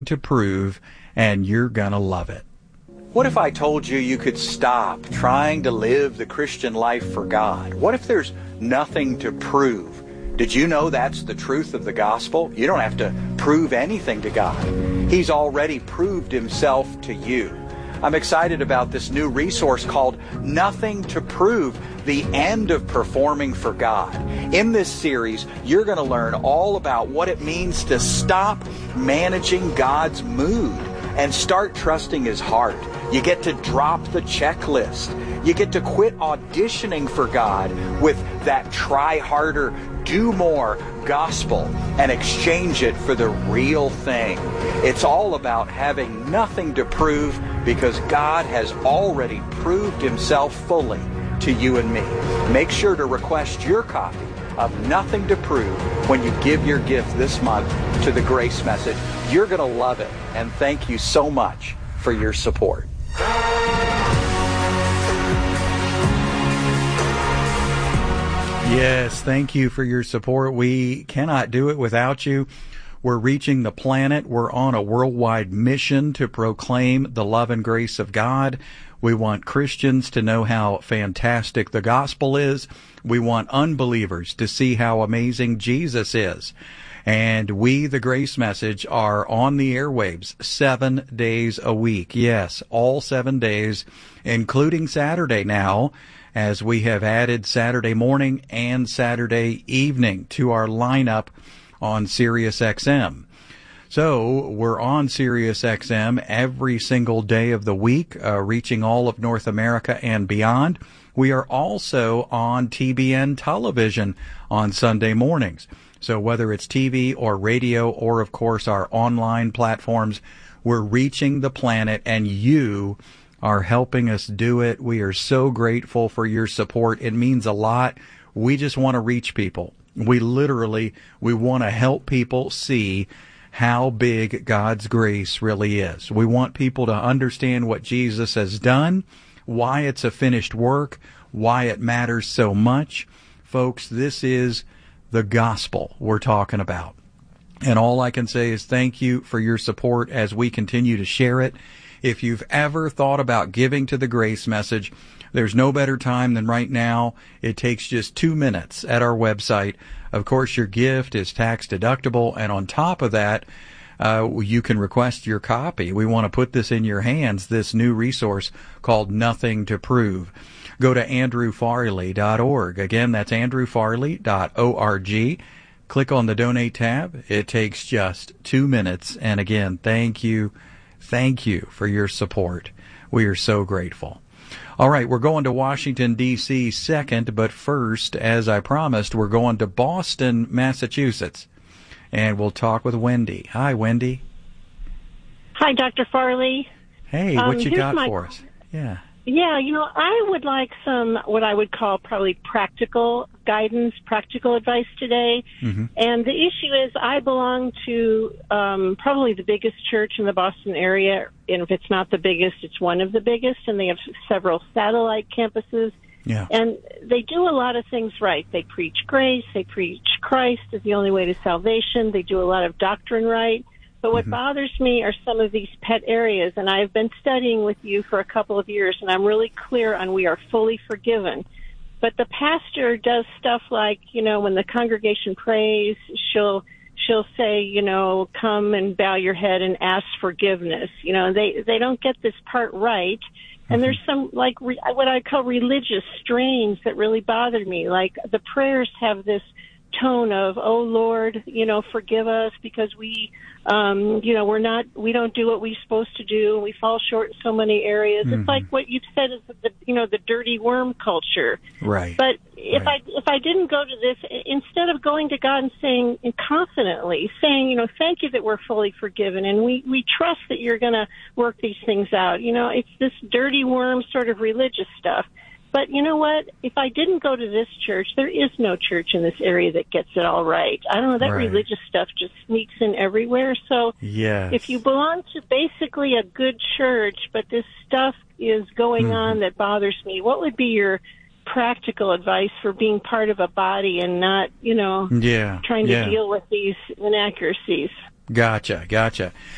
to Prove, and you're going to love it. What if I told you you could stop trying to live the Christian life for God? What if there's nothing to prove? Did you know that's the truth of the gospel? You don't have to prove anything to God. He's already proved himself to you. I'm excited about this new resource called Nothing to Prove, the End of Performing for God. In this series, you're going to learn all about what it means to stop managing God's mood and start trusting His heart. You get to drop the checklist. You get to quit auditioning for God with that try harder, do more gospel and exchange it for the real thing. It's all about having nothing to prove because God has already proved Himself fully to you and me. Make sure to request your copy of Nothing to Prove when you give your gift this month to the Grace Message. You're going to love it, and thank you so much for your support. Yes, thank you for your support. We cannot do it without you. We're reaching the planet. We're on a worldwide mission to proclaim the love and grace of God. We want Christians to know how fantastic the gospel is. We want unbelievers to see how amazing Jesus is. And we, the Grace Message, are on the airwaves 7 days a week. Yes, all 7 days, including Saturday now, as we have added Saturday morning and Saturday evening to our lineup on SiriusXM. So we're on SiriusXM every single day of the week, reaching all of North America and beyond. We are also on TBN television on Sunday mornings. So whether it's TV or radio or, of course, our online platforms, we're reaching the planet, and you are helping us do it. We are so grateful for your support. It means a lot. We just want to reach people. We want to help people see how big God's grace really is. We want people to understand what Jesus has done, why it's a finished work, why it matters so much. Folks, this is the gospel we're talking about. And all I can say is thank you for your support as we continue to share it. If you've ever thought about giving to the Grace Message, there's no better time than right now. It takes just 2 minutes at our website. Of course, your gift is tax deductible, and on top of that, you can request your copy. We want to put this in your hands, this new resource called Nothing to Prove. Go to andrewfarley.org. Again, that's andrewfarley.org. Click on the Donate tab. It takes just 2 minutes. And again, thank you for your support. We are so grateful. All right, we're going to Washington, D.C. second, but first, as I promised, we're going to Boston, Massachusetts, and we'll talk with Wendy. Hi, Wendy. Hi, Dr. Farley. Hey, what you got for us? Yeah. Yeah, I would like some, what I would call probably practical guidance, practical advice today. Mm-hmm. And the issue is I belong to probably the biggest church in the Boston area. And if it's not the biggest, it's one of the biggest. And they have several satellite campuses. Yeah. And they do a lot of things right. They preach grace. They preach Christ is the only way to salvation. They do a lot of doctrine right. But what bothers me are some of these pet areas, and I've been studying with you for a couple of years, and I'm really clear on we are fully forgiven. But the pastor does stuff like, when the congregation prays, she'll say, come and bow your head and ask forgiveness. They don't get this part right. And there's some, what I call religious strains that really bother me. Like the prayers have this tone of, oh Lord, forgive us because we don't do what we're supposed to do. We fall short in so many areas. Mm-hmm. It's like what you've said is the dirty worm culture. Right. But if I didn't go to this, instead of going to God and saying confidently, thank you that we're fully forgiven and we trust that you're going to work these things out. It's this dirty worm sort of religious stuff. But you know what? If I didn't go to this church, there is no church in this area that gets it all right. I don't know, that religious stuff just sneaks in everywhere. So if you belong to basically a good church, but this stuff is going on that bothers me, what would be your practical advice for being part of a body and not, trying to deal with these inaccuracies? Gotcha.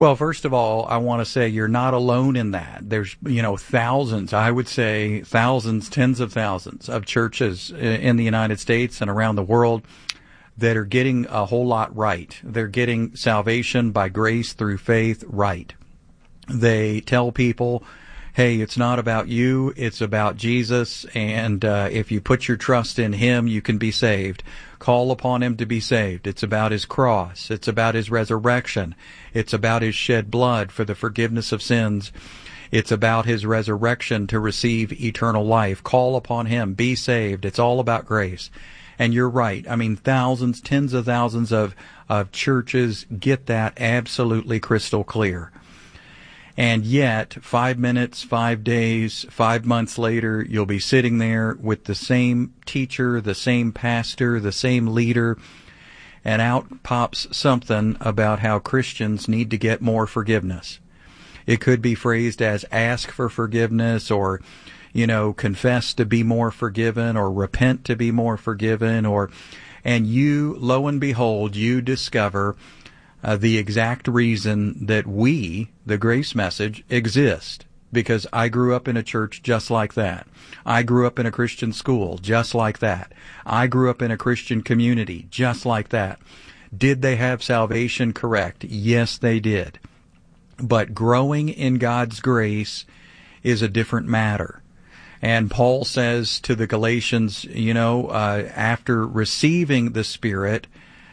Well, first of all, I want to say you're not alone in that. There's, thousands, I would say thousands, tens of thousands of churches in the United States and around the world that are getting a whole lot right. They're getting salvation by grace through faith right. They tell people, hey, it's not about you, it's about Jesus, and if you put your trust in Him, you can be saved. Call upon Him to be saved. It's about His cross. It's about His resurrection. It's about His shed blood for the forgiveness of sins. It's about His resurrection to receive eternal life. Call upon Him. Be saved. It's all about grace. And you're right. I mean, thousands, tens of thousands of churches get that absolutely crystal clear. And yet, 5 minutes, 5 days, 5 months later, you'll be sitting there with the same teacher, the same pastor, the same leader, and out pops something about how Christians need to get more forgiveness. It could be phrased as ask for forgiveness, or, confess to be more forgiven, or repent to be more forgiven, and you, lo and behold, you discover the exact reason that we, the Grace Message, exist. Because I grew up in a church just like that. I grew up in a Christian school just like that. I grew up in a Christian community just like that. Did they have salvation correct? Yes, they did. But growing in God's grace is a different matter. And Paul says to the Galatians, after receiving the Spirit,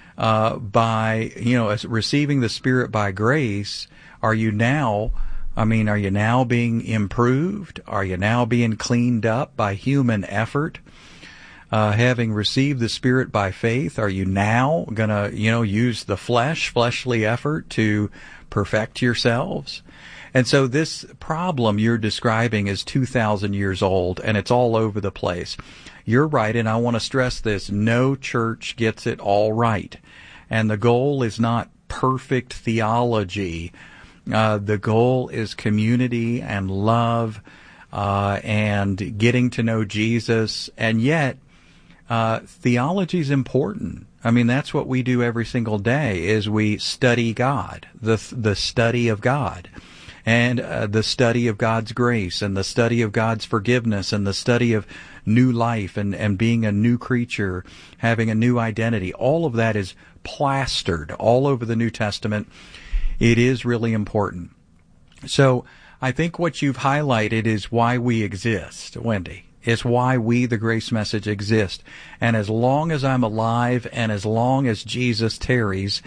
receiving the Spirit by grace, are you now being improved? Are you now being cleaned up by human effort? Having received the Spirit by faith, are you now gonna, use the fleshly effort to perfect yourselves? And so this problem you're describing is 2,000 years old, and it's all over the place. You're right, and I want to stress this. No church gets it all right. And the goal is not perfect theology. The goal is community and love and getting to know Jesus. And yet, theology is important. I mean, that's what we do every single day, is we study God, the study of God. And the study of God's grace, and the study of God's forgiveness, and the study of new life, and being a new creature, having a new identity. All of that is plastered all over the New Testament. It is really important. So I think what you've highlighted is why we exist, Wendy. It's why we, the Grace Message, exist. And as long as I'm alive, and as long as Jesus tarries,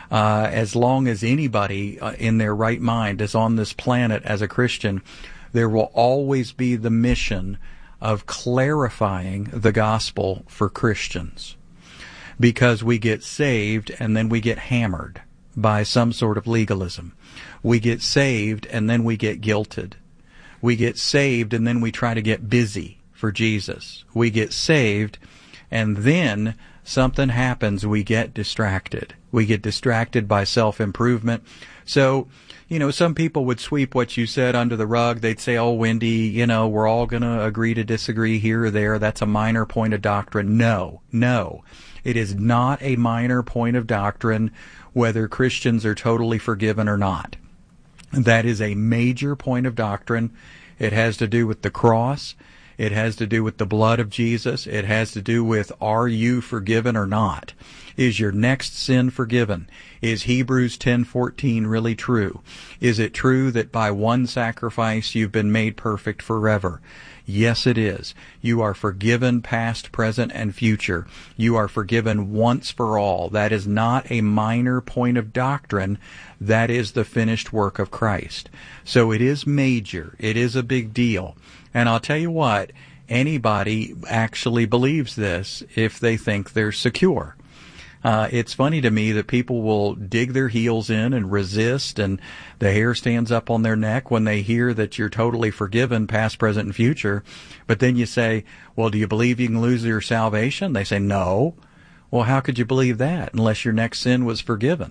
as long as anybody in their right mind is on this planet as a Christian, there will always be the mission of clarifying the gospel for Christians. Because we get saved and then we get hammered by some sort of legalism. We get saved and then we get guilted. We get saved and then we try to get busy for Jesus. We get saved and then something happens, we get distracted. We get distracted by self-improvement. So, some people would sweep what you said under the rug. They'd say, oh, Wendy, we're all going to agree to disagree here or there. That's a minor point of doctrine. No. It is not a minor point of doctrine whether Christians are totally forgiven or not. That is a major point of doctrine. It has to do with the cross. It has to do with the blood of Jesus. It has to do with, are you forgiven or not? Is your next sin forgiven? Is Hebrews 10:14 really true? Is it true that by one sacrifice you've been made perfect forever? Yes, it is. You are forgiven past, present, and future. You are forgiven once for all. That is not a minor point of doctrine. That is the finished work of Christ. So it is major. It is a big deal. And I'll tell you what, anybody actually believes this if they think they're secure. It's funny to me that people will dig their heels in and resist, and the hair stands up on their neck when they hear that you're totally forgiven, past, present, and future. But then you say, well, do you believe you can lose your salvation? They say, no. Well, how could you believe that unless your next sin was forgiven?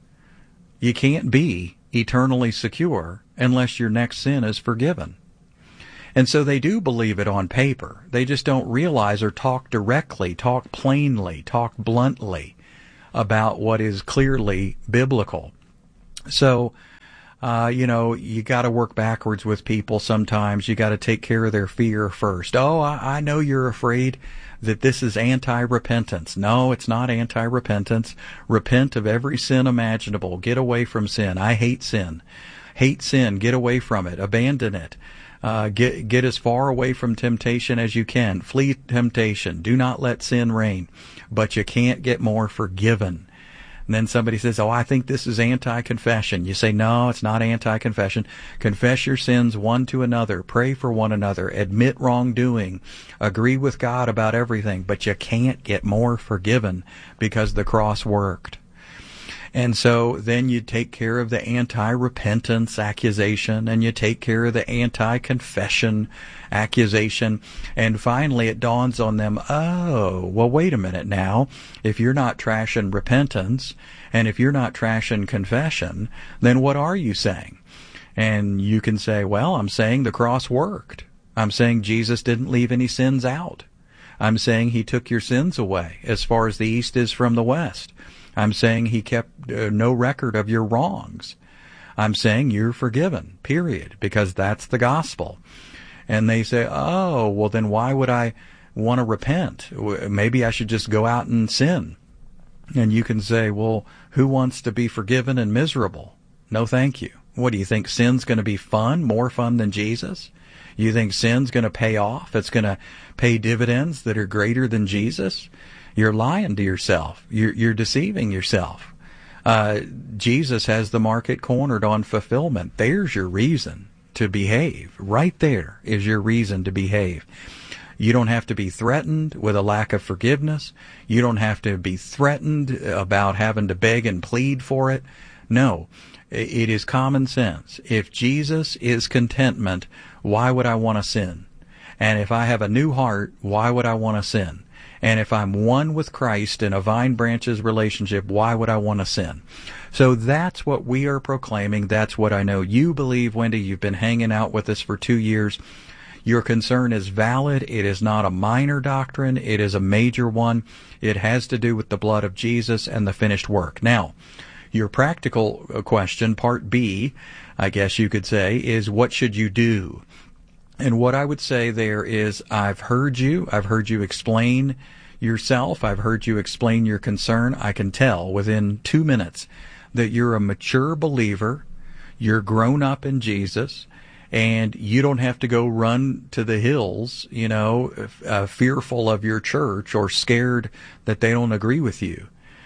You can't be eternally secure unless your next sin is forgiven. And so they do believe it on paper. They just don't realize or talk directly, talk plainly, talk bluntly about what is clearly biblical. So You got to work backwards with people sometimes. You got to take care of their fear first. Oh, I know you're afraid that this is anti-repentance. No, it's not anti-repentance. Repent of every sin imaginable. Get away from sin. I hate sin. Hate sin. Get away from it. Abandon it. Get as far away from temptation as you can. Flee temptation. Do not let sin reign. But you can't get more forgiven. And then somebody says, oh, I think this is anti-confession. You say, no, it's not anti-confession. Confess your sins one to another. Pray for one another. Admit wrongdoing. Agree with God about everything. But you can't get more forgiven because the cross worked. And so then you take care of the anti-repentance accusation, and you take care of the anti-confession accusation, and finally it dawns on them, oh, well, wait a minute now. If you're not trashing repentance, and if you're not trashing confession, then what are you saying? And you can say, well, I'm saying the cross worked. I'm saying Jesus didn't leave any sins out. I'm saying he took your sins away as far as the east is from the west. I'm saying he kept no record of your wrongs. I'm saying you're forgiven, period, because that's the gospel. And they say, oh, well, then why would I want to repent? Maybe I should just go out and sin. And you can say, well, who wants to be forgiven and miserable? No, thank you. What do you think? Sin's going to be fun, more fun than Jesus? You think sin's going to pay off? It's going to pay dividends that are greater than Jesus? You're lying to yourself. You're deceiving yourself. Jesus has the market cornered on fulfillment. There's your reason to behave. Right there is your reason to behave. You don't have to be threatened with a lack of forgiveness. You don't have to be threatened about having to beg and plead for it. No, it is common sense. If Jesus is contentment, why would I want to sin? And if I have a new heart, why would I want to sin? And if I'm one with Christ in a vine branches relationship, why would I want to sin? So that's what we are proclaiming. That's what I know you believe, Wendy. You've been hanging out with us for 2 years. Your concern is valid. It is not a minor doctrine. It is a major one. It has to do with the blood of Jesus and the finished work. Now, your practical question, part B, I guess you could say, is what should you do? And what I would say there is, I've heard you explain yourself. I've heard you explain your concern. I can tell within 2 minutes that you're a mature believer. You're grown up in Jesus, and you don't have to go run to the hills, fearful of your church or scared that they don't agree with you.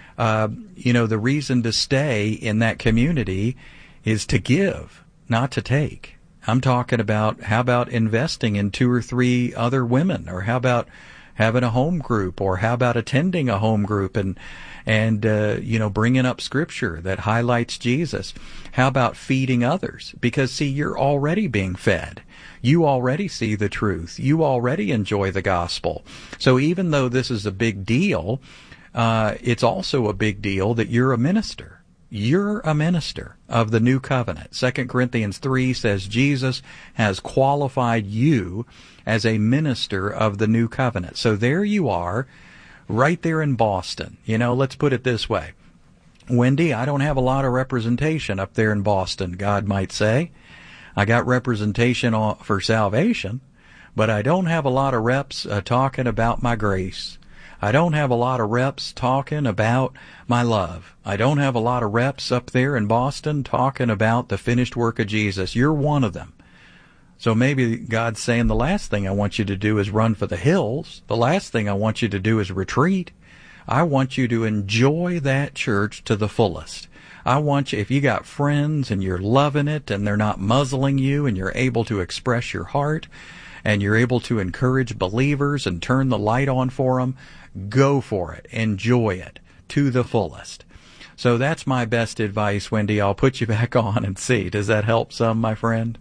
The reason to stay in that community is to give, not to take. I'm talking about, how about investing in 2 or 3 other women, or how about having a home group, or how about attending a home group and bringing up scripture that highlights Jesus? How about feeding others? Because see, you're already being fed. You already see the truth. You already enjoy the gospel. So even though this is a big deal, it's also a big deal that you're a minister. You're a minister of the new covenant. 2 Corinthians 3 says Jesus has qualified you as a minister of the new covenant. So there you are, right there in Boston. Let's put it this way. Wendy, I don't have a lot of representation up there in Boston, God might say. I got representation for salvation, but I don't have a lot of reps talking about my grace. I don't have a lot of reps talking about my love. I don't have a lot of reps up there in Boston talking about the finished work of Jesus. You're one of them. So maybe God's saying the last thing I want you to do is run for the hills. The last thing I want you to do is retreat. I want you to enjoy that church to the fullest. I want you, if you got friends and you're loving it and they're not muzzling you and you're able to express your heart and you're able to encourage believers and turn the light on for them, go for it. Enjoy it to the fullest. So that's my best advice, Wendy. I'll put you back on and see. Does that help some, my friend?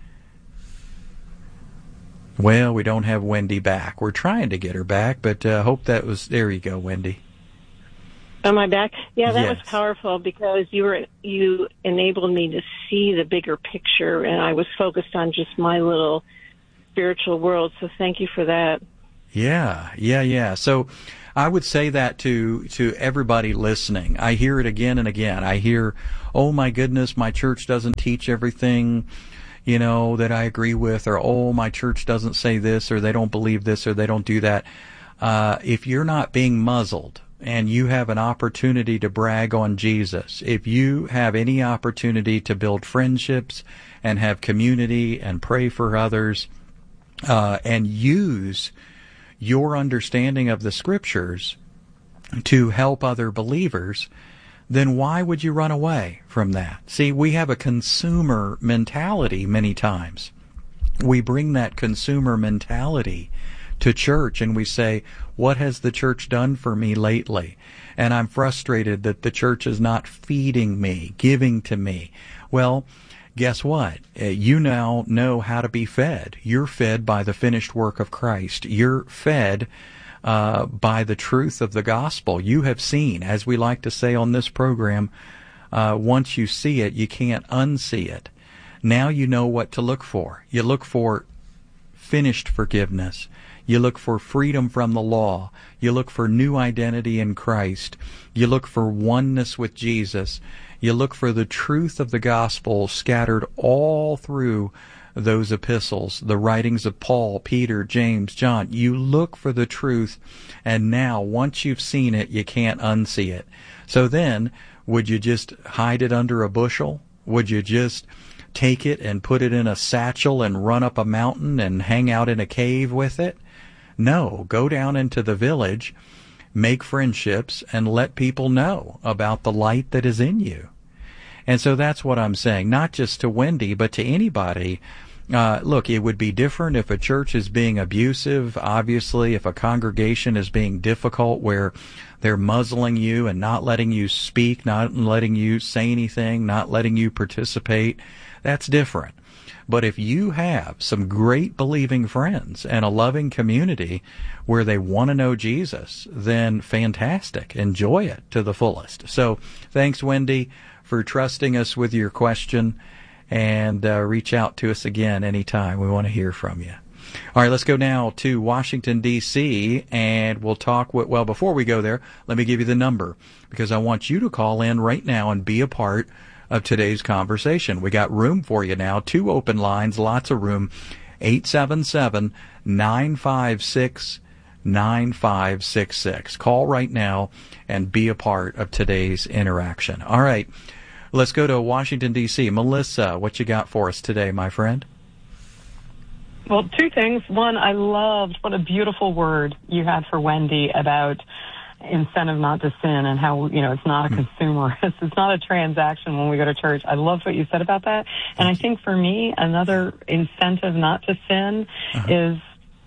Well, we don't have Wendy back. We're trying to get her back, but hope that was... There you go, Wendy. Am I back? Yeah, that Yes. was powerful because you enabled me to see the bigger picture, and I was focused on just my little spiritual world, so thank you for that. Yeah. So I would say that to everybody listening. I hear it again and again. I hear, oh my goodness, my church doesn't teach everything, that I agree with, or oh, my church doesn't say this, or they don't believe this, or they don't do that. If you're not being muzzled and you have an opportunity to brag on Jesus, if you have any opportunity to build friendships and have community and pray for others, and use your understanding of the Scriptures to help other believers, then why would you run away from that? See, we have a consumer mentality many times. We bring that consumer mentality to church and we say, what has the church done for me lately? And I'm frustrated that the church is not feeding me, giving to me. Well, guess what? You now know how to be fed. You're fed by the finished work of Christ. You're fed by the truth of the gospel. You have seen, as we like to say on this program, once you see it, you can't unsee it. Now you know what to look for. You look for finished forgiveness. You look for freedom from the law. You look for new identity in Christ. You look for oneness with Jesus. You look for the truth of the gospel scattered all through those epistles, the writings of Paul, Peter, James, John. You look for the truth, and now, once you've seen it, you can't unsee it. So then, would you just hide it under a bushel? Would you just take it and put it in a satchel and run up a mountain and hang out in a cave with it? No, go down into the village, make friendships, and let people know about the light that is in you. And so that's what I'm saying, not just to Wendy, but to anybody. Look, it would be different if a church is being abusive, obviously, if a congregation is being difficult where they're muzzling you and not letting you speak, not letting you say anything, not letting you participate. That's different. But if you have some great believing friends and a loving community where they want to know Jesus, then fantastic. Enjoy it to the fullest. So thanks, Wendy, for trusting us with your question, and reach out to us again anytime. We want to hear from you. All right, let's go now to Washington, D.C., and we'll talk well, before we go there, let me give you the number, because I want you to call in right now and be a part of today's conversation. We got room for you now, 2 open lines, lots of room, 877-956-9566. Call right now and be a part of today's interaction. All right, let's go to Washington, D.C. Melissa, what you got for us today, my friend? Well, 2 things. One, I loved what a beautiful word you had for Wendy about incentive not to sin and how, it's not a consumer. It's not a transaction when we go to church. I love what you said about that. And I think for me, another incentive not to sin is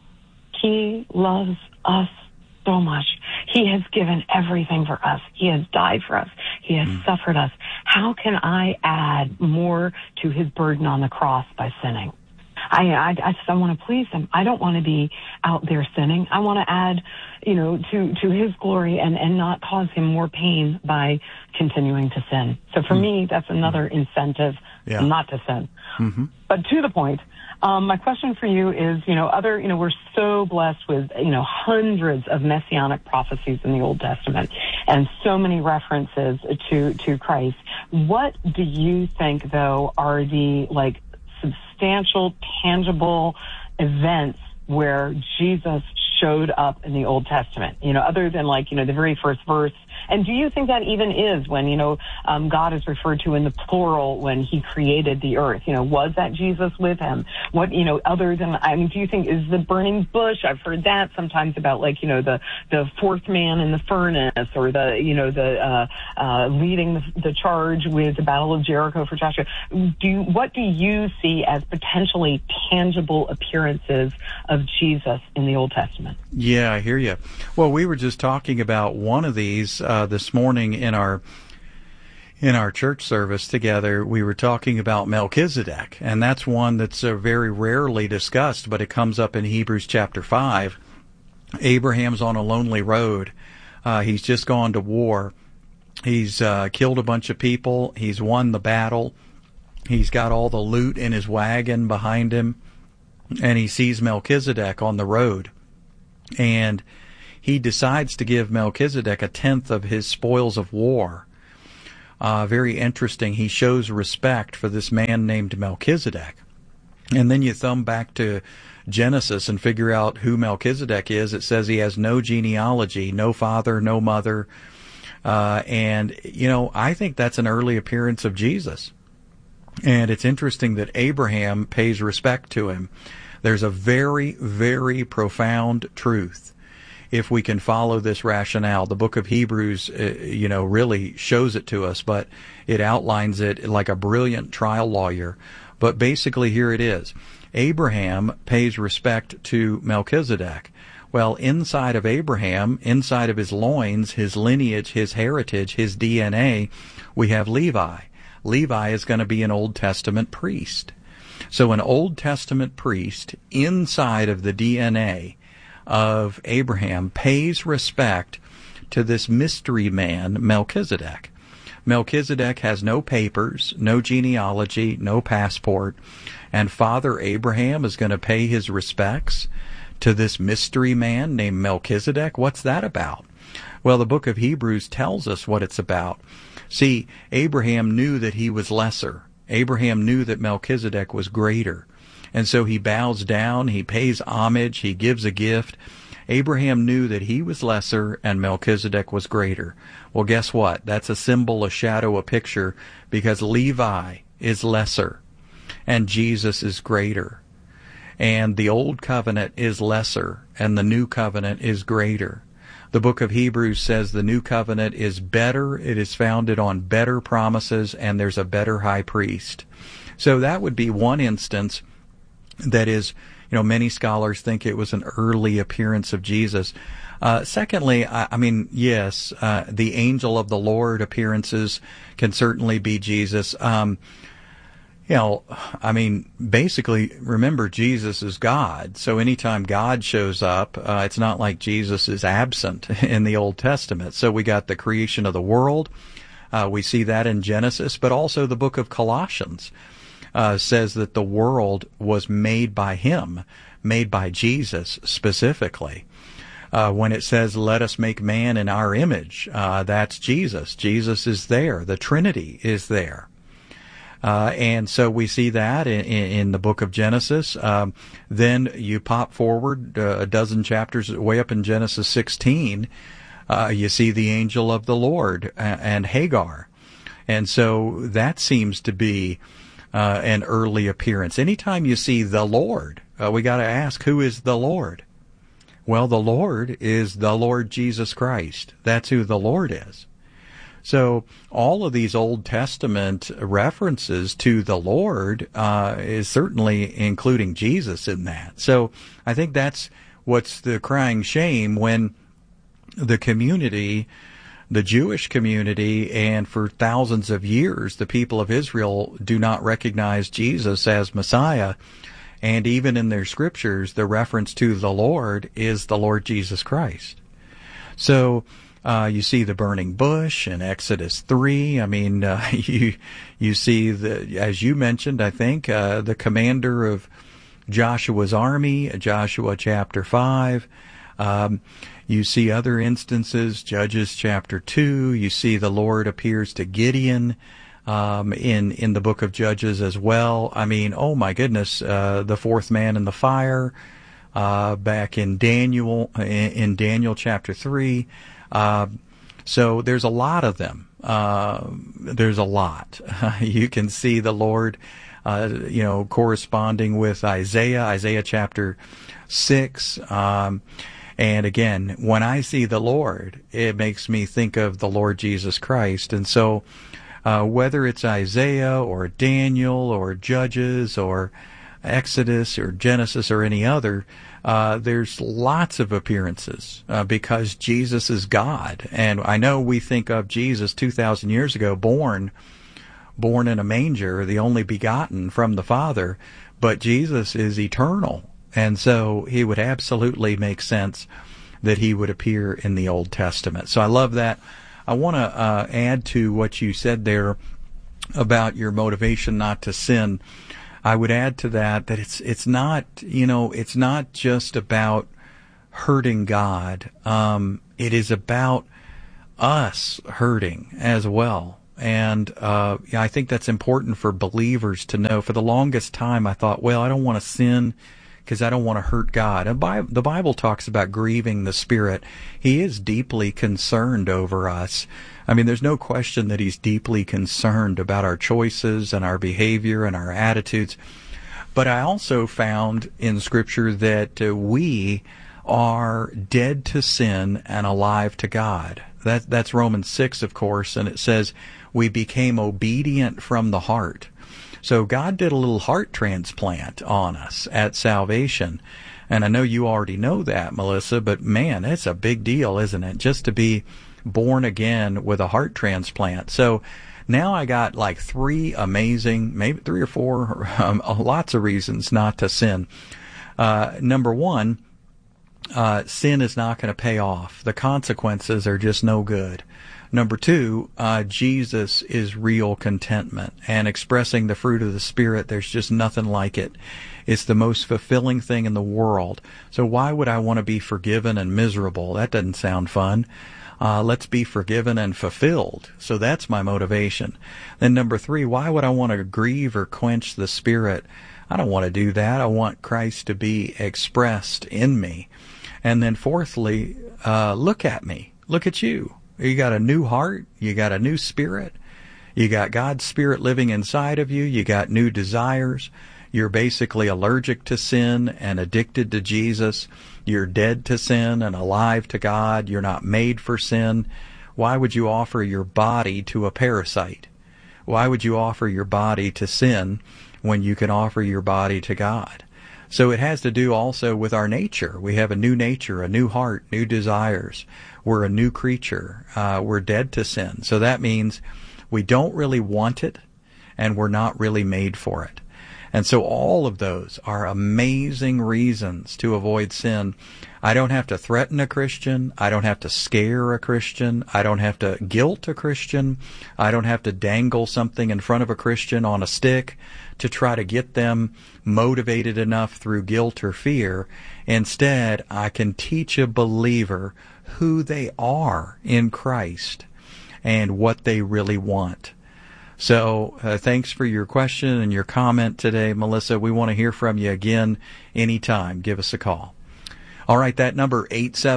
He loves us so much. He has given everything for us. He has died for us. He has suffered us. How can I add more to His burden on the cross by sinning? I want to please Him. I don't want to be out there sinning. I want to add, to His glory and not cause Him more pain by continuing to sin. So for me, that's another incentive not to sin. Mm-hmm. But to the point, my question for you is, we're so blessed with, hundreds of messianic prophecies in the Old Testament and so many references to Christ. What do you think, though, are the, substantial, tangible events where Jesus showed up in the Old Testament, other than the very first verse? And do you think that even is when, God is referred to in the plural when He created the earth? Was that Jesus with Him? What, other than, do you think is the burning bush? I've heard that sometimes about the fourth man in the furnace, or leading the charge with the Battle of Jericho for Joshua. What do you see as potentially tangible appearances of Jesus in the Old Testament? Yeah, I hear you. Well, we were just talking about one of these this morning in our church service together. We were talking about Melchizedek, and that's one that's very rarely discussed, but it comes up in Hebrews chapter 5. Abraham's on a lonely road. He's just gone to war. He's killed a bunch of people. He's won the battle. He's got all the loot in his wagon behind him, and he sees Melchizedek on the road. And he decides to give Melchizedek a tenth of his spoils of war. Very interesting. He shows respect for this man named Melchizedek. And then you thumb back to Genesis and figure out who Melchizedek is. It says he has no genealogy, no father, no mother. And, I think that's an early appearance of Jesus. And it's interesting that Abraham pays respect to him. There's a very, very profound truth if we can follow this rationale. The book of Hebrews, really shows it to us, but it outlines it like a brilliant trial lawyer. But basically, here it is. Abraham pays respect to Melchizedek. Well, inside of Abraham, inside of his loins, his lineage, his heritage, his DNA, we have Levi. Levi is going to be an Old Testament priest. So an Old Testament priest inside of the DNA of Abraham pays respect to this mystery man, Melchizedek. Melchizedek has no papers, no genealogy, no passport, and Father Abraham is going to pay his respects to this mystery man named Melchizedek. What's that about? Well, the book of Hebrews tells us what it's about. See, Abraham knew that he was lesser. Abraham knew that Melchizedek was greater. And so he bows down, he pays homage, he gives a gift. Abraham knew that he was lesser and Melchizedek was greater. Well, guess what? That's a symbol, a shadow, a picture, because Levi is lesser and Jesus is greater. And the old covenant is lesser and the new covenant is greater. The book of Hebrews says the new covenant is better, it is founded on better promises, and there's a better high priest. So that would be one instance that is, many scholars think it was an early appearance of Jesus. Secondly, yes, the angel of the Lord appearances can certainly be Jesus. Basically, remember, Jesus is God. So anytime God shows up, it's not like Jesus is absent in the Old Testament. So we got the creation of the world. We see that in Genesis, but also the book of Colossians says that the world was made by him, made by Jesus specifically. When it says, let us make man in our image, that's Jesus. Jesus is there. The Trinity is there. And so we see that in the book of Genesis. Then you pop forward a dozen chapters way up in Genesis 16. You see the angel of the Lord and Hagar. And so that seems to be an early appearance. Anytime you see the Lord, we got to ask, who is the Lord? Well, the Lord is the Lord Jesus Christ. That's who the Lord is. So all of these Old Testament references to the Lord is certainly including Jesus in that. So I think that's what's the crying shame when the community, the Jewish community, and for thousands of years the people of Israel do not recognize Jesus as Messiah. And even in their scriptures, the reference to the Lord is the Lord Jesus Christ. So you see the burning bush in Exodus 3. You see, as you mentioned, I think, the commander of Joshua's army, Joshua chapter 5. You see other instances, Judges chapter 2. You see the Lord appears to Gideon in the book of Judges as well. Oh my goodness, the fourth man in the fire, back in Daniel chapter 3. So there's a lot of them. There's a lot. You can see the Lord, corresponding with Isaiah chapter 6. And again, when I see the Lord, it makes me think of the Lord Jesus Christ. And so, whether it's Isaiah or Daniel or Judges or Exodus or Genesis or any other, there's lots of appearances because Jesus is God. And I know we think of Jesus 2,000 years ago, born in a manger, the only begotten from the Father, but Jesus is eternal. And so he would absolutely make sense that he would appear in the Old Testament. So I love that. I want to add to what you said there about your motivation not to sin. I would add to that it's not just about hurting God. It is about us hurting as well. And I think that's important for believers to know. For the longest time, I thought, well, I don't want to sin because I don't want to hurt God. And the Bible talks about grieving the Spirit. He is deeply concerned over us. I mean, there's no question that He's deeply concerned about our choices and our behavior and our attitudes. But I also found in Scripture that we are dead to sin and alive to God. That's Romans 6, of course, and it says we became obedient from the heart. So God did a little heart transplant on us at salvation. And I know you already know that, Melissa, but man, it's a big deal, isn't it? Just to be born again with a heart transplant. So now I got like three amazing, maybe three or four, lots of reasons not to sin. Number one, sin is not going to pay off. The consequences are just no good. Number two, Jesus is real contentment, and expressing the fruit of the Spirit, there's just nothing like it. It's the most fulfilling thing in the world. So why would I want to be forgiven and miserable? That doesn't sound fun. Let's be forgiven and fulfilled. So that's my motivation. Then number three, why would I want to grieve or quench the Spirit? I don't want to do that. I want Christ to be expressed in me. And then fourthly, look at me. Look at you. You got a new heart. You got a new spirit. You got God's Spirit living inside of you. You got new desires. You're basically allergic to sin and addicted to Jesus. You're dead to sin and alive to God. You're not made for sin. Why would you offer your body to a parasite? Why would you offer your body to sin when you can offer your body to God? So it has to do also with our nature. We have a new nature, a new heart, new desires. We're a new creature. We're dead to sin. So that means we don't really want it, and we're not really made for it. And so all of those are amazing reasons to avoid sin. I don't have to threaten a Christian. I don't have to scare a Christian. I don't have to guilt a Christian. I don't have to dangle something in front of a Christian on a stick to try to get them motivated enough through guilt or fear. Instead, I can teach a believer who they are in Christ and what they really want. So thanks for your question and your comment today, Melissa. We want to hear from you again anytime. Give us a call. All right, that number,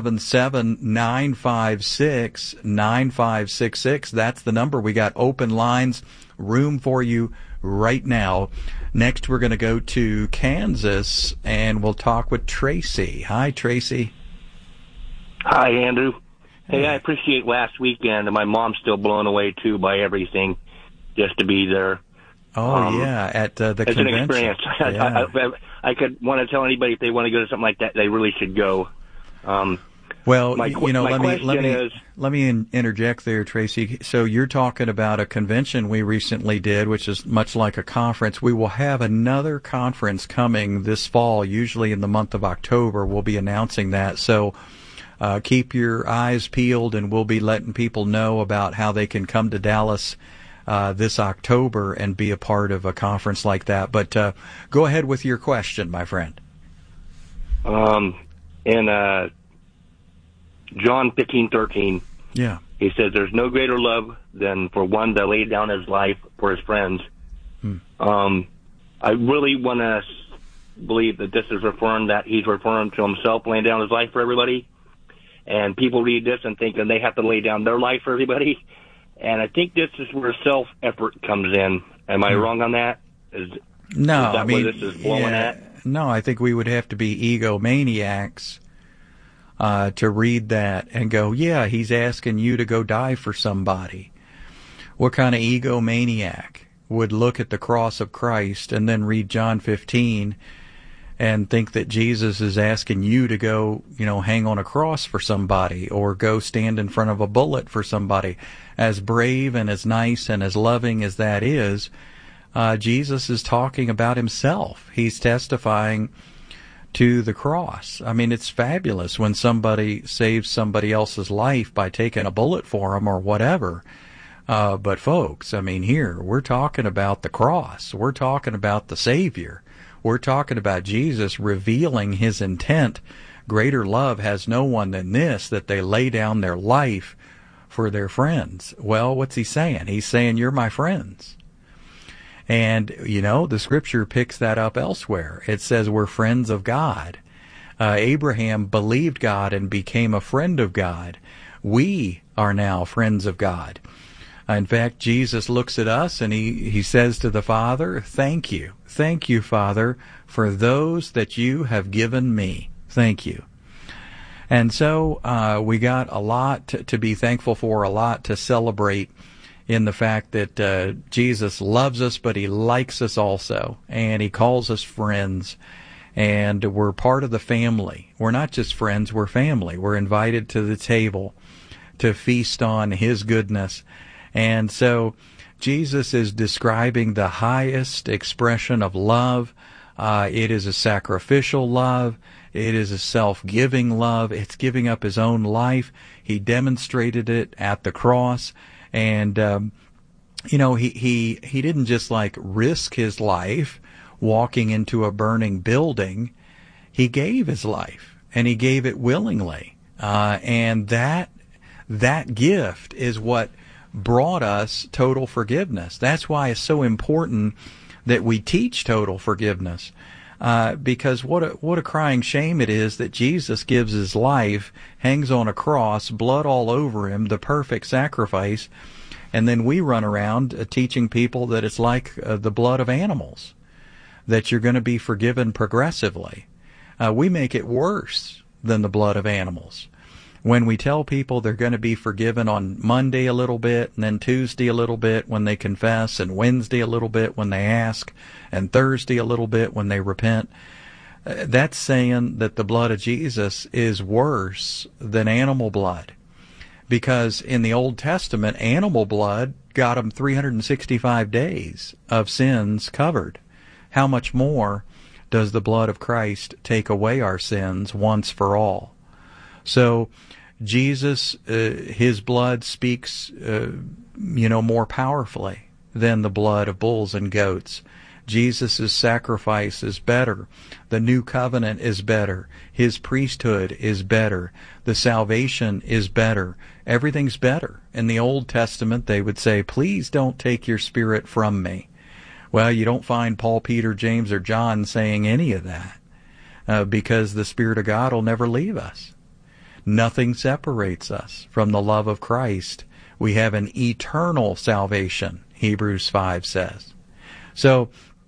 877-956-9566. That's the number. We got open lines, room for you right now. Next, we're going to go to Kansas, and we'll talk with Tracy. Hi, Tracy. Hi, Andrew. Hey, I appreciate last weekend, and my mom's still blown away, too, by everything, just to be there. Oh, yeah, at the convention. It's an experience. Yeah. I could want to tell anybody if they want to go to something like that, they really should go. Well, let me interject there, Tracy. So you're talking about a convention we recently did, which is much like a conference. We will have another conference coming this fall, usually in the month of October. We'll be announcing that. So keep your eyes peeled, and we'll be letting people know about how they can come to Dallas this October and be a part of a conference like that. But go ahead with your question, my friend. In John 15:13, yeah, he says, "There's no greater love than for one to lay down his life for his friends." I really want to believe that this is he's referring to himself laying down his life for everybody. And people read this and think that they have to lay down their life for everybody. And I think this is where self-effort comes in. Am I wrong on that? No, I mean, where this is blowing at? No, I think we would have to be egomaniacs to read that and go, yeah, he's asking you to go die for somebody. What kind of egomaniac would look at the cross of Christ and then read John 15 and think that Jesus is asking you to go, hang on a cross for somebody or go stand in front of a bullet for somebody? As brave and as nice and as loving as that is, Jesus is talking about himself. He's testifying to the cross. I mean, it's fabulous when somebody saves somebody else's life by taking a bullet for them or whatever. But folks, I mean, here, we're talking about the cross. We're talking about the Savior. We're talking about Jesus revealing his intent. Greater love has no one than this, that they lay down their life for their friends. Well, what's he saying? He's saying, you're my friends. And, you know, the scripture picks that up elsewhere. It says we're friends of God. Abraham believed God and became a friend of God. We are now friends of God. In fact, Jesus looks at us and he says to the Father, thank you. Thank you, Father, for those that you have given me. Thank you. And so we got a lot to be thankful for, a lot to celebrate in the fact that Jesus loves us, but he likes us also, and he calls us friends, and we're part of the family. We're not just friends, we're family. We're invited to the table to feast on his goodness. And so Jesus is describing the highest expression of love. It is a sacrificial love. It is a self-giving love. It's giving up his own life. He demonstrated it at the cross. And, you know, he didn't just like risk his life walking into a burning building. He gave his life, and he gave it willingly. And that gift is what brought us total forgiveness. That's why it's so important that we teach total forgiveness. Because what a crying shame it is that Jesus gives his life, hangs on a cross, blood all over him, the perfect sacrifice, and then we run around teaching people that it's like the blood of animals, that you're going to be forgiven progressively. We make it worse than the blood of animals. When we tell people they're going to be forgiven on Monday a little bit, and then Tuesday a little bit when they confess, and Wednesday a little bit when they ask, and Thursday a little bit when they repent, that's saying that the blood of Jesus is worse than animal blood. Because in the Old Testament, animal blood got them 365 days of sins covered. How much more does the blood of Christ take away our sins once for all? So Jesus, his blood speaks, more powerfully than the blood of bulls and goats. Jesus' sacrifice is better. The new covenant is better. His priesthood is better. The salvation is better. Everything's better. In the Old Testament, they would say, please don't take your spirit from me. Well, you don't find Paul, Peter, James, or John saying any of that, because the Spirit of God will never leave us. Nothing separates us from the love of Christ. We have an eternal salvation, Hebrews 5 says. So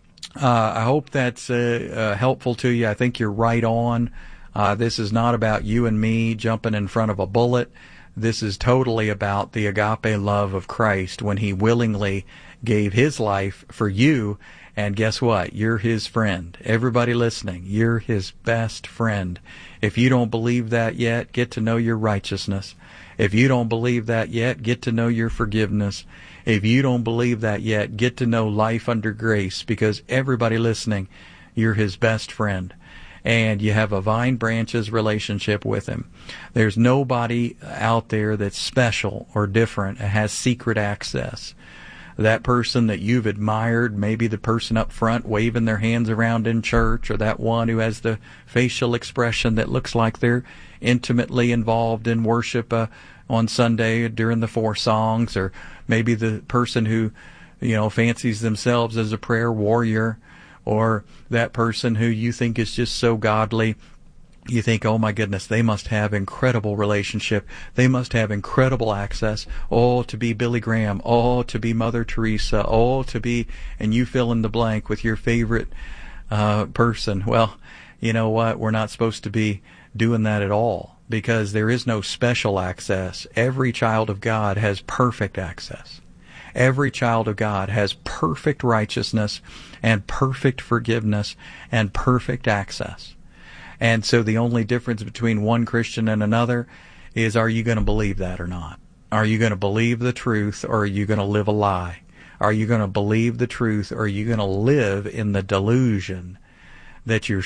I hope that's helpful to you. I think you're right on. This is not about you and me jumping in front of a bullet. This is totally about the agape love of Christ when he willingly gave his life for you. And guess what? You're his friend. Everybody listening, you're his best friend. If you don't believe that yet, get to know your righteousness. If you don't believe that yet, get to know your forgiveness. If you don't believe that yet, get to know life under grace, because everybody listening, you're his best friend. And you have a vine branches relationship with him. There's nobody out there that's special or different and has secret access. That person that you've admired, maybe the person up front waving their hands around in church, or that one who has the facial expression that looks like they're intimately involved in worship on Sunday during the 4 songs, or maybe the person who, fancies themselves as a prayer warrior, or that person who you think is just so godly. You think, oh my goodness, they must have incredible relationship. They must have incredible access. Oh, to be Billy Graham. Oh, to be Mother Teresa. Oh, to be, and you fill in the blank with your favorite person. Well, you know what? We're not supposed to be doing that at all, because there is no special access. Every child of God has perfect access. Every child of God has perfect righteousness and perfect forgiveness and perfect access. And so the only difference between one Christian and another is, are you going to believe that or not? Are you going to believe the truth, or are you going to live a lie? Are you going to believe the truth, or are you going to live in the delusion that you're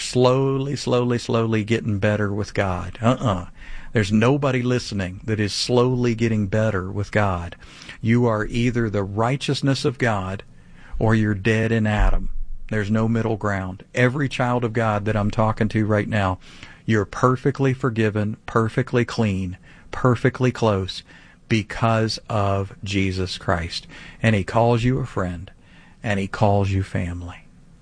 slowly getting better with God. There's nobody listening that is slowly getting better with God. You are either the righteousness of God or you're dead in Adam. There's no middle ground. Every child of God that I'm talking to right now, you're perfectly forgiven, perfectly clean, perfectly close because of Jesus Christ. And He calls you a friend, and He calls you family.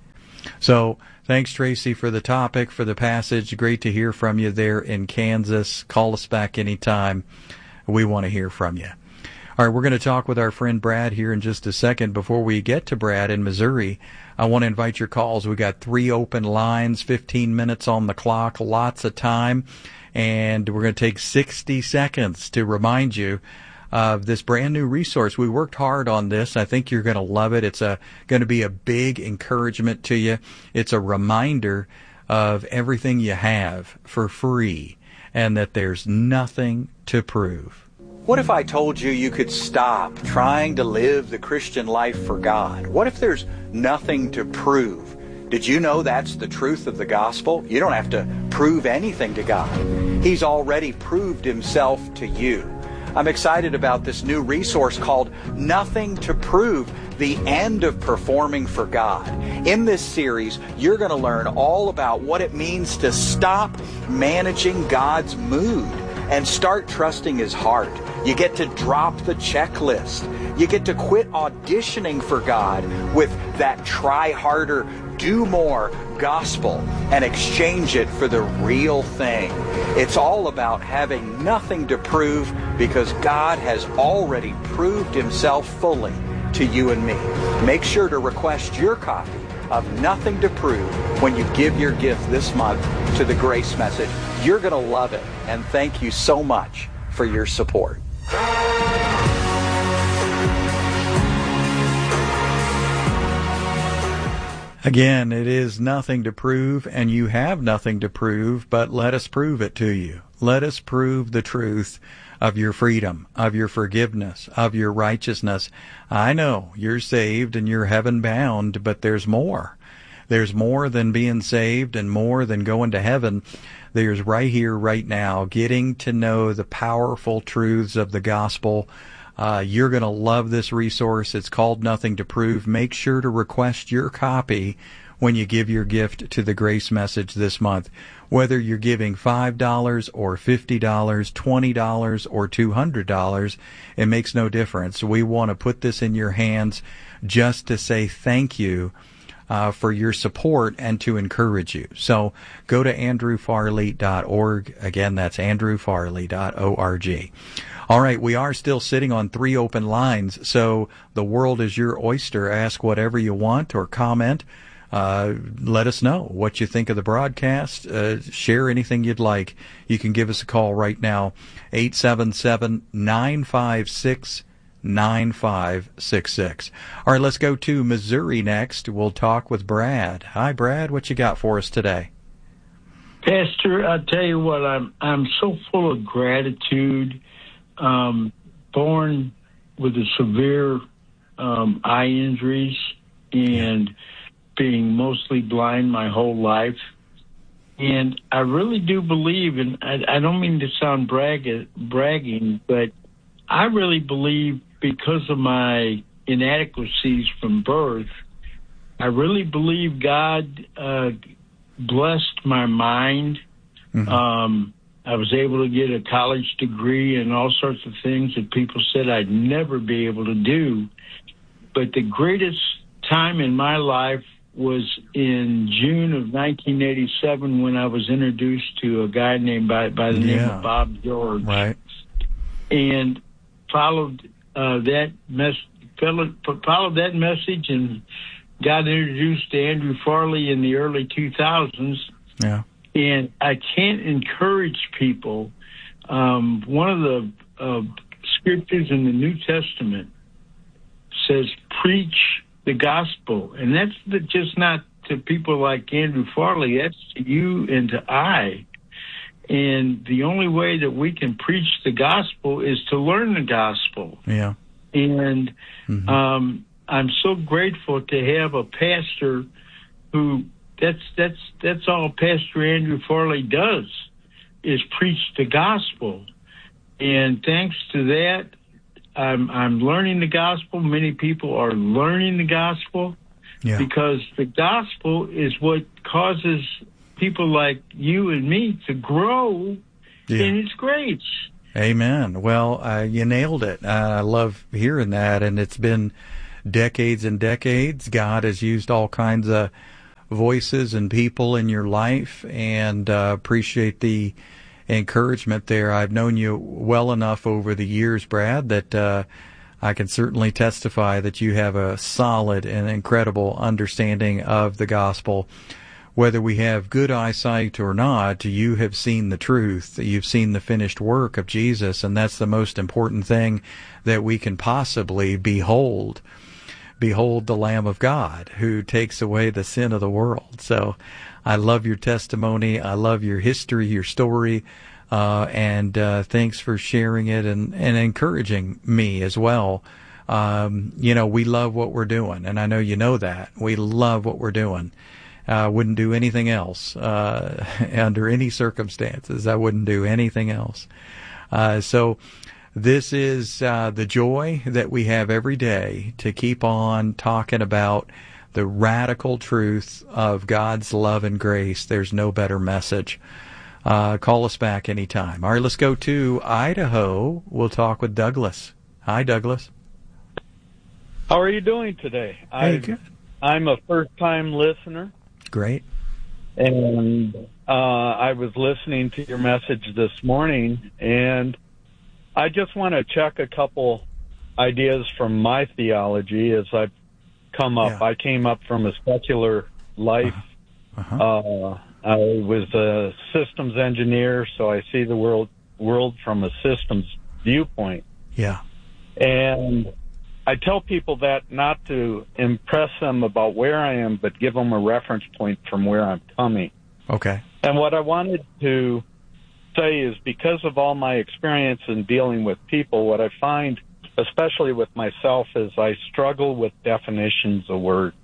So, thanks, Tracy, for the topic, for the passage. Great to hear from you there in Kansas. Call us back anytime. We want to hear from you. All right, we're going to talk with our friend Brad here in just a second. Before we get to Brad in Missouri, I want to invite your calls. We got 3 open lines, 15 minutes on the clock, lots of time, and we're going to take 60 seconds to remind you of this brand new resource. We worked hard on this. I think you're going to love it. It's going to be a big encouragement to you. It's a reminder of everything you have for free and that there's nothing to prove. What if I told you you could stop trying to live the Christian life for God? What if there's nothing to prove? Did you know that's the truth of the gospel? You don't have to prove anything to God. He's already proved Himself to you. I'm excited about this new resource called Nothing to Prove, the End of Performing for God. In this series, you're going to learn all about what it means to stop managing God's mood and start trusting His heart. You get to drop the checklist. You get to quit auditioning for God with that try harder, do more gospel and exchange it for the real thing. It's all about having nothing to prove because God has already proved Himself fully to you and me. Make sure to request your copy of Nothing to Prove when you give your gift this month to the Grace Message. You're going to love it, and thank you so much for your support. Again, it is nothing to prove, and you have nothing to prove, but let us prove it to you. Let us prove the truth of your freedom, of your forgiveness, of your righteousness. I know you're saved and you're heaven bound, but there's more. There's more than being saved and more than going to heaven. There's right here, right now, getting to know the powerful truths of the gospel. You're going to love this resource. It's called Nothing to Prove. Make sure to request your copy when you give your gift to the Grace Message this month. Whether you're giving $5 or $50, $20 or $200, it makes no difference. We want to put this in your hands just to say thank you for your support and to encourage you. So go to andrewfarley.org. Again, that's andrewfarley.org. All right, we are still sitting on 3 open lines, so the world is your oyster. Ask whatever you want or comment. Let us know what you think of the broadcast. Share anything you'd like. You can give us a call right now, 877-956-9566. All right, let's go to Missouri next. We'll talk with Brad. Hi, Brad. What you got for us today? Pastor, I tell you what, I'm so full of gratitude. Born with a severe eye injuries and being mostly blind my whole life. And I really do believe, and I don't mean to sound bragging, but I really believe because of my inadequacies from birth, I really believe God blessed my mind. Mm-hmm. I was able to get a college degree and all sorts of things that people said I'd never be able to do. But the greatest time in my life was in June of 1987 when I was introduced to a guy named by the name of Bob George. Right. And followed that message and got introduced to Andrew Farley in the early 2000s. Yeah. And I can't encourage people. One of the scriptures in the New Testament says, preach the gospel. And that's just not to people like Andrew Farley. That's to you and to I. And the only way that we can preach the gospel is to learn the gospel. Yeah. And I'm so grateful to have a pastor who that's all Pastor Andrew Farley does, is preach the gospel. And thanks to that, I'm learning the gospel. Many people are learning the gospel, because the gospel is what causes people like you and me to grow in His grace. Amen. Well, you nailed it. I love hearing that, and it's been decades and decades. God has used all kinds of voices and people in your life, and appreciate the encouragement there. I've known you well enough over the years, Brad, that I can certainly testify that you have a solid and incredible understanding of the gospel. Whether we have good eyesight or not, you have seen the truth. You've seen the finished work of Jesus, and that's the most important thing that we can possibly behold. Behold the Lamb of God who takes away the sin of the world. So I love your testimony. I love your history, your story, and thanks for sharing it and encouraging me as well. We love what we're doing, and I know you know that. We love what we're doing. Wouldn't do anything else under any circumstances. I wouldn't do anything else. So this is the joy that we have every day to keep on talking about the radical truth of God's love and grace. There's no better message. Call us back anytime. All right, let's go to Idaho. We'll talk with Douglas. Hi, Douglas. How are you doing today? Hey, good. I'm a first-time listener. Great. And I was listening to your message this morning, and I just want to check a couple ideas from my theology as I've come up. I came up from a secular life. I was a systems engineer, so I see the world from a systems viewpoint. Yeah. And I tell people that not to impress them about where I am, but give them a reference point from where I'm coming. Okay. And what I wanted to say is, because of all my experience in dealing with people, what I find, especially with myself, is I struggle with definitions of words.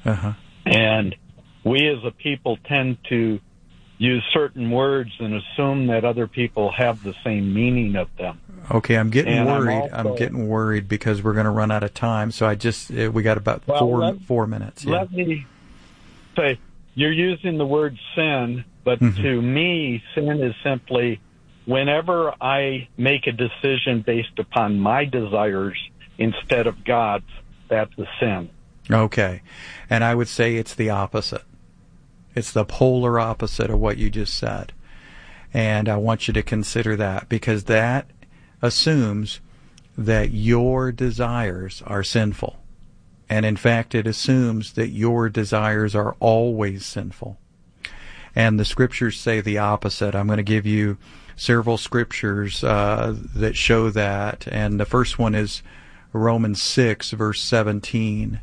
And we as a people tend to use certain words and assume that other people have the same meaning of them. Okay, I'm getting worried. I'm getting worried because we're going to run out of time. So we got about 4 minutes. Yeah. Let me say, you're using the word sin, but to me, sin is simply whenever I make a decision based upon my desires instead of God's, that's a sin. Okay. And I would say it's the opposite. It's the polar opposite of what you just said. And I want you to consider that, because that assumes that your desires are sinful. And in fact, it assumes that your desires are always sinful. And the scriptures say the opposite. I'm going to give you several scriptures that show that. And the first one is Romans 6, verse 17.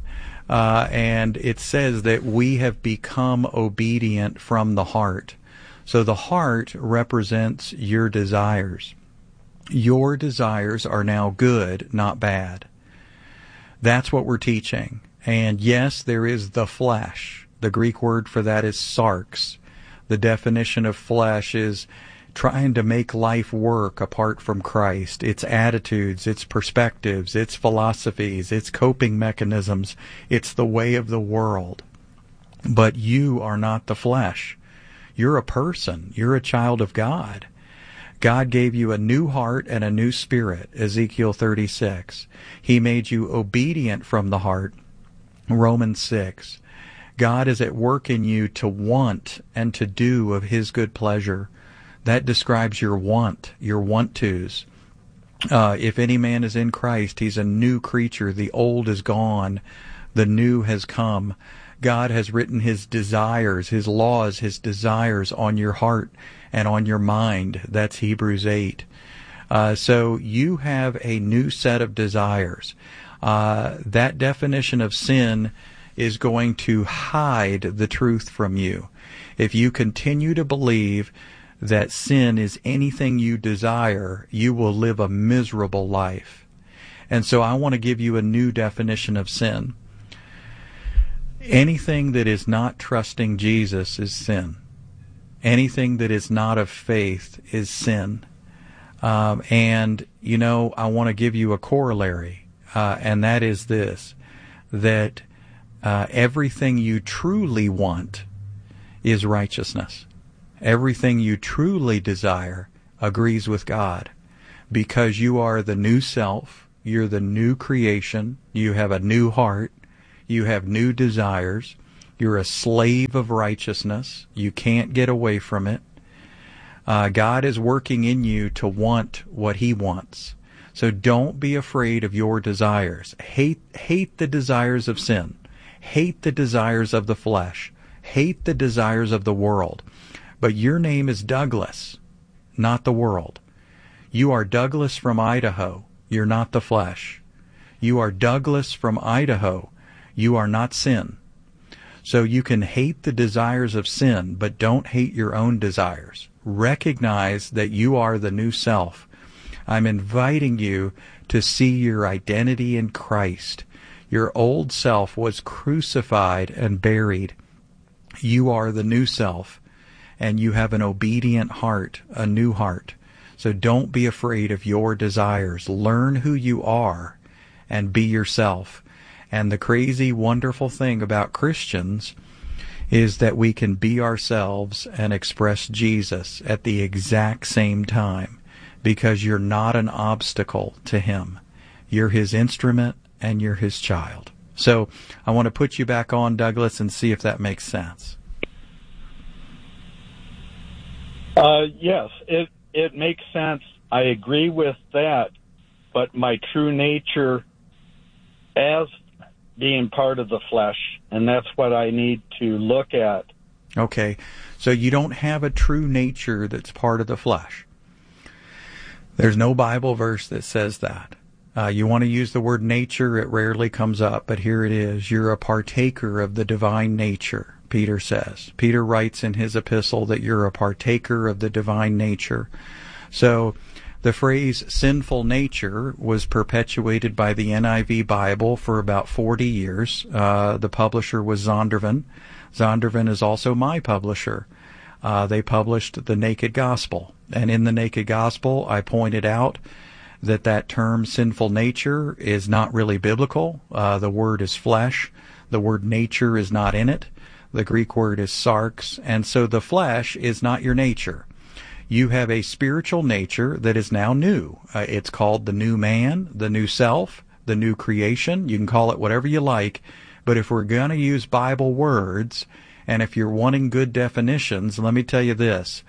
And it says that we have become obedient from the heart. So the heart represents your desires. Your desires are now good, not bad. That's what we're teaching. And yes, there is the flesh. The Greek word for that is sarx. The definition of flesh is trying to make life work apart from Christ. Its attitudes, its perspectives, its philosophies, its coping mechanisms. It's the way of the world. But you are not the flesh. You're a person. You're a child of God. God gave you a new heart and a new spirit, Ezekiel 36. He made you obedient from the heart, Romans 6. God is at work in you to want and to do of His good pleasure. That describes your want, your want-tos. If any man is in Christ, he's a new creature. The old is gone. The new has come. God has written His desires, His laws, His desires on your heart and on your mind. That's Hebrews 8. So you have a new set of desires. That definition of sin is going to hide the truth from you. If you continue to believe that sin is anything you desire, you will live a miserable life. And so I want to give you a new definition of sin. Anything that is not trusting Jesus is sin. Anything that is not of faith is sin. And, I want to give you a corollary, and that is this, that everything you truly want is righteousness. Everything you truly desire agrees with God, because you are the new self, you're the new creation, you have a new heart, you have new desires, you're a slave of righteousness, you can't get away from it. God is working in you to want what He wants. So don't be afraid of your desires. Hate the desires of sin. Hate the desires of the flesh. Hate the desires of the world. But your name is Douglas, not the world. You are Douglas from Idaho. You're not the flesh. You are Douglas from Idaho. You are not sin. So you can hate the desires of sin, but don't hate your own desires. Recognize that you are the new self. I'm inviting you to see your identity in Christ. Your old self was crucified and buried. You are the new self, and you have an obedient heart, a new heart. So don't be afraid of your desires. Learn who you are and be yourself. And the crazy, wonderful thing about Christians is that we can be ourselves and express Jesus at the exact same time, because you're not an obstacle to Him. You're His instrument and you're His child. So I want to put you back on, Douglas, and see if that makes sense. Yes, it makes sense. I agree with that, but my true nature as being part of the flesh, and that's what I need to look at. Okay, so you don't have a true nature that's part of the flesh. There's no Bible verse that says that. You want to use the word nature, it rarely comes up, but here it is. You're a partaker of the divine nature, Peter says. Peter writes in his epistle that you're a partaker of the divine nature. So the phrase sinful nature was perpetuated by the NIV Bible for about 40 years. The publisher was Zondervan. Zondervan is also my publisher. They published The Naked Gospel. And in The Naked Gospel, I pointed out that term sinful nature is not really biblical. The word is flesh. The word nature is not in it. The Greek word is sarx. And so the flesh is not your nature. You have a spiritual nature that is now new. It's called the new man, the new self, the new creation. You can call it whatever you like. But if we're going to use Bible words, and if you're wanting good definitions, let me tell you this.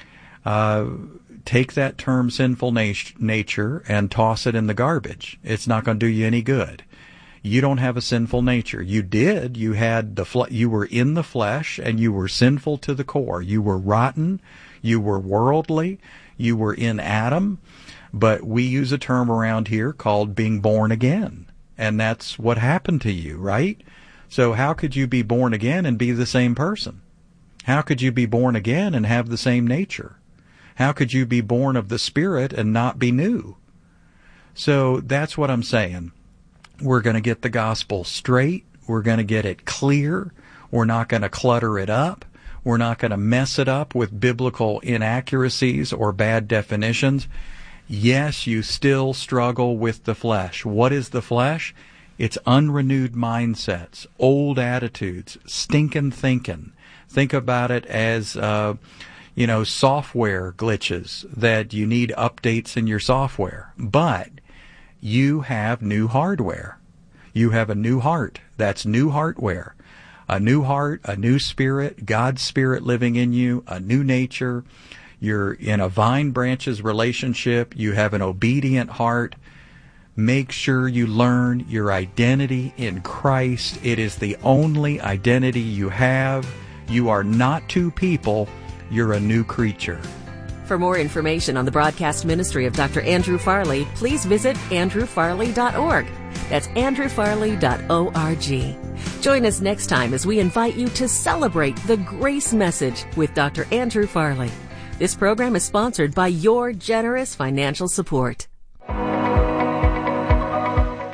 Take that term sinful nature and toss it in the garbage. It's not going to do you any good. You don't have a sinful nature. You did. You had you were in the flesh, and you were sinful to the core. You were rotten. You were worldly. You were in Adam. But we use a term around here called being born again. And that's what happened to you, right? So how could you be born again and be the same person? How could you be born again and have the same nature? How could you be born of the Spirit and not be new? So that's what I'm saying. We're going to get the gospel straight. We're going to get it clear. We're not going to clutter it up. We're not going to mess it up with biblical inaccuracies or bad definitions. Yes, you still struggle with the flesh. What is the flesh? It's unrenewed mindsets, old attitudes, stinking thinking. Think about it as, software glitches that you need updates in your software. But you have new hardware. You have a new heart. That's new hardware. A new heart, a new spirit, God's Spirit living in you, a new nature. You're in a vine branches relationship. You have an obedient heart. Make sure you learn your identity in Christ. It is the only identity you have. You are not two people. You're a new creature. For more information on the broadcast ministry of Dr. Andrew Farley, please visit andrewfarley.org. That's andrewfarley.org. Join us next time as we invite you to celebrate the grace message with Dr. Andrew Farley. This program is sponsored by your generous financial support.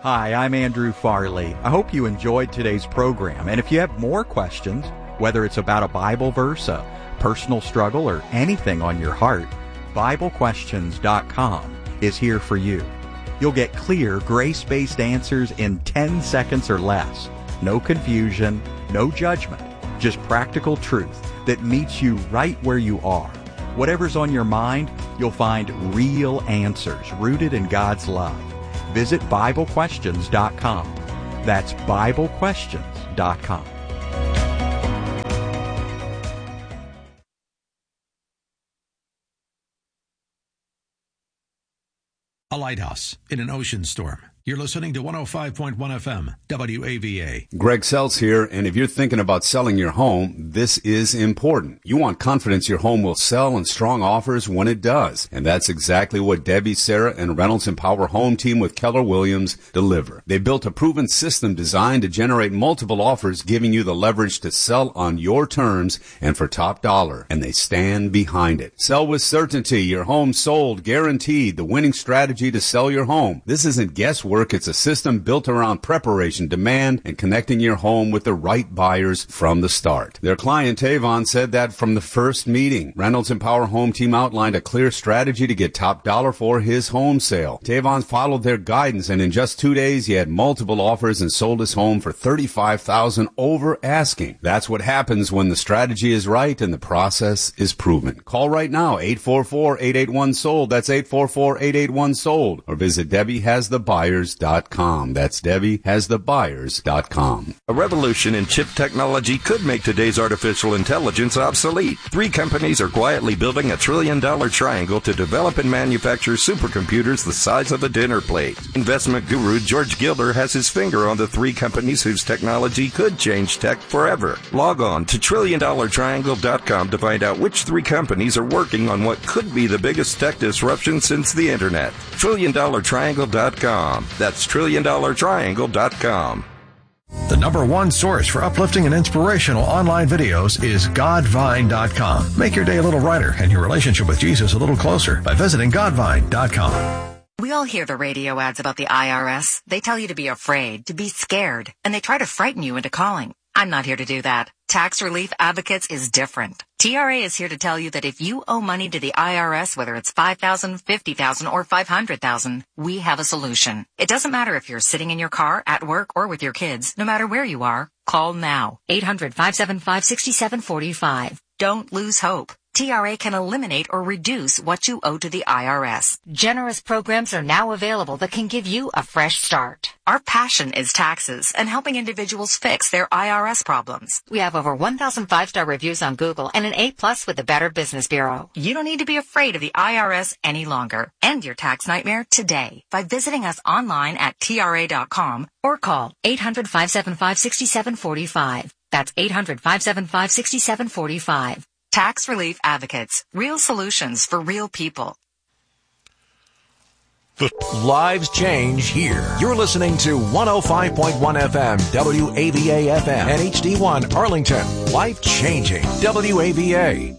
Hi, I'm Andrew Farley. I hope you enjoyed today's program. And if you have more questions, whether it's about a Bible verse, a personal struggle, or anything on your heart, BibleQuestions.com is here for you. You'll get clear, grace-based answers in 10 seconds or less. No confusion, no judgment, just practical truth that meets you right where you are. Whatever's on your mind, you'll find real answers rooted in God's love. Visit BibleQuestions.com. That's BibleQuestions.com. A lighthouse in an ocean storm. You're listening to 105.1 FM, WAVA. Greg Seltz here, and if you're thinking about selling your home, this is important. You want confidence your home will sell and strong offers when it does. And that's exactly what Debbie, Sarah, and Reynolds Empower Home Team with Keller Williams deliver. They built a proven system designed to generate multiple offers, giving you the leverage to sell on your terms and for top dollar. And they stand behind it. Sell with certainty. Your home sold, guaranteed. The winning strategy to sell your home. This isn't guesswork. It's a system built around preparation, demand, and connecting your home with the right buyers from the start. Their client, Tavon, said that from the first meeting. Reynolds Empower Home Team outlined a clear strategy to get top dollar for his home sale. Tavon followed their guidance, and in just 2 days, he had multiple offers and sold his home for $35,000 over asking. That's what happens when the strategy is right and the process is proven. Call right now, 844-881-SOLD. That's 844-881-SOLD. Or visit DebbieHasTheBuyers.com. That's DebbieHasTheBuyers.com. A revolution in chip technology could make today's artificial intelligence obsolete. 3 companies are quietly building a $1 trillion triangle to develop and manufacture supercomputers the size of a dinner plate. Investment guru George Gilder has his finger on the 3 companies whose technology could change tech forever. Log on to TrillionDollarTriangle.com to find out which 3 companies are working on what could be the biggest tech disruption since the internet. TrillionDollarTriangle.com. That's TrillionDollarTriangle.com. The number one source for uplifting and inspirational online videos is Godvine.com. Make your day a little brighter and your relationship with Jesus a little closer by visiting Godvine.com. We all hear the radio ads about the IRS. They tell you to be afraid, to be scared, and they try to frighten you into calling. I'm not here to do that. Tax Relief Advocates is different. TRA is here to tell you that if you owe money to the IRS, whether it's $5,000, $50,000, or $500,000, we have a solution. It doesn't matter if you're sitting in your car, at work, or with your kids. No matter where you are, call now. 800-575-6745. Don't lose hope. TRA can eliminate or reduce what you owe to the IRS. Generous programs are now available that can give you a fresh start. Our passion is taxes and helping individuals fix their IRS problems. We have over 1,000 5-star reviews on Google and an A+ with the Better Business Bureau. You don't need to be afraid of the IRS any longer. End your tax nightmare today by visiting us online at TRA.com or call 800-575-6745. That's 800-575-6745. Tax Relief Advocates. Real solutions for real people. The lives change here. You're listening to 105.1 FM, WAVA FM, and HD1 Arlington. Life changing. WAVA.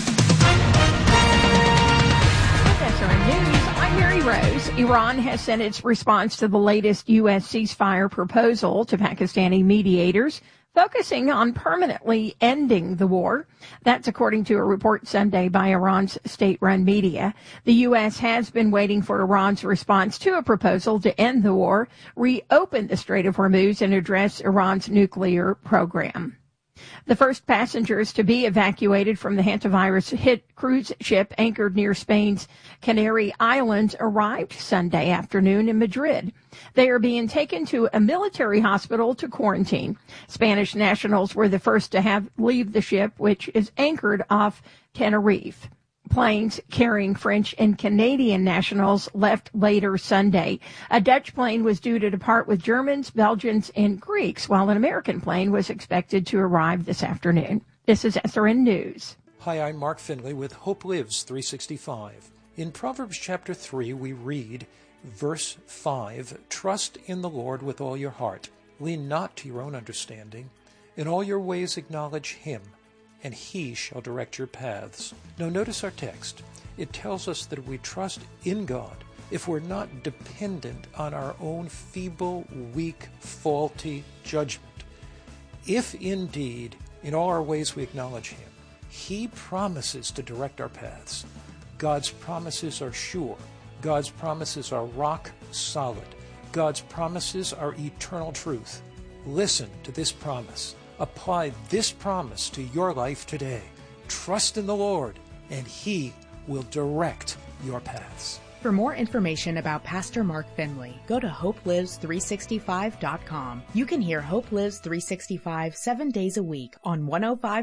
I'm Mary Rose. Iran has sent its response to the latest U.S. ceasefire proposal to Pakistani mediators, focusing on permanently ending the war. That's according to a report Sunday by Iran's state-run media. The U.S. has been waiting for Iran's response to a proposal to end the war, reopen the Strait of Hormuz, and address Iran's nuclear program. The first passengers to be evacuated from the hantavirus-hit cruise ship anchored near Spain's Canary Islands arrived Sunday afternoon in Madrid. They are being taken to a military hospital to quarantine. Spanish nationals were the first to leave the ship, which is anchored off Tenerife. Planes carrying French and Canadian nationals left later Sunday. A Dutch plane was due to depart with Germans, Belgians, and Greeks, while an American plane was expected to arrive this afternoon. This is SRN News. Hi, I'm Mark Finley with Hope Lives 365. In Proverbs chapter 3, we read, verse 5, "Trust in the Lord with all your heart. Lean not to your own understanding. In all your ways acknowledge Him, and He shall direct your paths." Now notice our text. It tells us that if we trust in God, if we're not dependent on our own feeble, weak, faulty judgment. If indeed, in all our ways we acknowledge Him, He promises to direct our paths. God's promises are sure. God's promises are rock solid. God's promises are eternal truth. Listen to this promise. Apply this promise to your life today. Trust in the Lord, and He will direct your paths. For more information about Pastor Mark Finley, go to HopeLives365.com. You can hear Hope Lives 365 7 days a week on 105.